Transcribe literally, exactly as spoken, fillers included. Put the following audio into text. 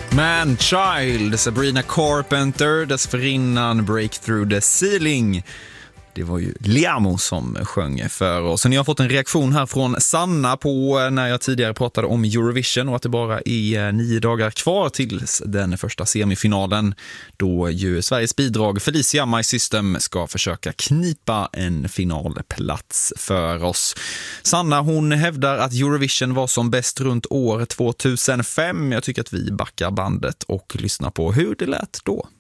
Man Child, Sabrina Carpenter, dessförinnan Break Through the Ceiling. Det var ju Liamo som sjöng för oss. Så ni har fått en reaktion här från Sanna på när jag tidigare pratade om Eurovision och att det bara är nio dagar kvar tills den första semifinalen, då ju Sveriges bidrag Felicia My System ska försöka knipa en finalplats för oss. Sanna, hon hävdar att Eurovision var som bäst runt år två tusen fem. Jag tycker att vi backar bandet och lyssnar på hur det lät då.